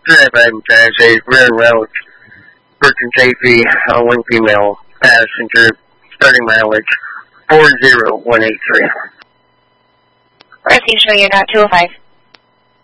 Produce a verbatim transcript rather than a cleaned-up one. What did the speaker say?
drive item as a rare route, purchase safety, uh, one female passenger, starting mileage four zero one eight three. Racing show you got two oh five.